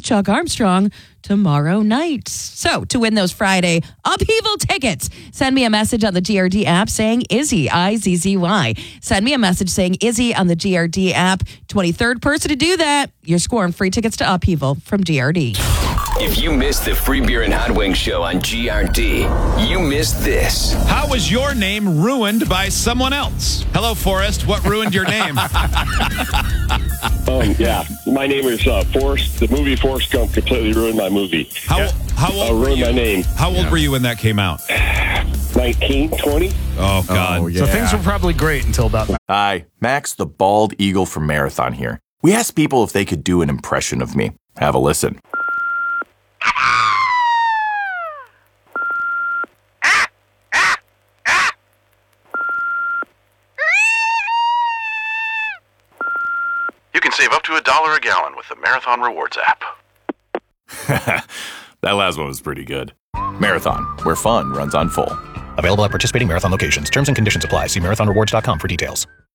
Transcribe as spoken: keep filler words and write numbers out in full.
with Chuck Armstrong tomorrow night. So to win those Friday Upheaval tickets, send me a message on the G R D app saying Izzy, I Z Z Y. Send me a message saying Izzy on the G R D app. twenty-third person to do that, you're scoring free tickets to Upheaval from G R D. If you missed the Free Beer and Hot Wings show on G R D, you missed this. How was your name ruined by someone else? Hello, Forrest. What ruined your name? Um, yeah, my name is uh, Forrest. The movie Forrest Gump completely ruined my movie. How, yeah. how old uh, were ruined you? my name. How old yeah. were you when that came out? nineteen, twenty Oh, God. Oh, yeah. So things were probably great until about... Hi, Max the Bald Eagle from Marathon here. We asked people if they could do an impression of me. Have a listen. You can save up to a dollar a gallon with the Marathon Rewards app. That last one was pretty good. Marathon, where fun runs on full. Available at participating Marathon locations. Terms and conditions apply. See marathon rewards dot com for details.